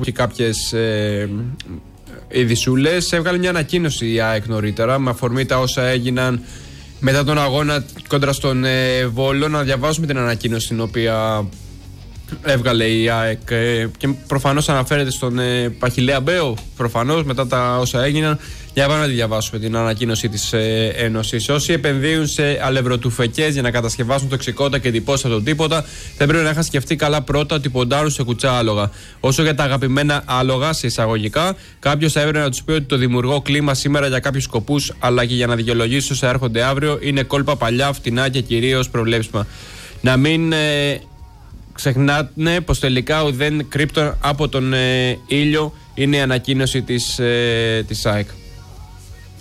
έχει κάποιες ειδησούλες. Έβγαλε μια ανακοίνωση η ΑΕΚ νωρίτερα με αφορμή τα όσα έγιναν μετά τον αγώνα κόντρα στον Βόλο. Να διαβάσουμε την ανακοίνωση την οποία έβγαλε η ΑΕΚ και προφανώς αναφέρεται στον Παχιλέα Μπέο, προφανώς μετά τα όσα έγιναν. Για πάμε να τη διαβάσουμε την ανακοίνωση της Ένωσης. Όσοι επενδύουν σε αλευροτουφεκές για να κατασκευάσουν τοξικότητα και εντυπώσεις από τον τίποτα, θα πρέπει να είχαν σκεφτεί καλά πρώτα ότι ποντάρουν σε κουτσά άλογα. Όσο για τα αγαπημένα άλογα, σε εισαγωγικά, κάποιος θα έπρεπε να τους πει ότι το δημιουργώ κλίμα σήμερα για κάποιους σκοπούς, αλλά και για να δικαιολογήσει όσα έρχονται αύριο, είναι κόλπα παλιά, φτηνά και κυρίως προβλέψιμα. Να μην ξεχνάτε πως τελικά ουδέν κρύπτον από τον ήλιο, είναι η ανακοίνωση της ΑΕΚ.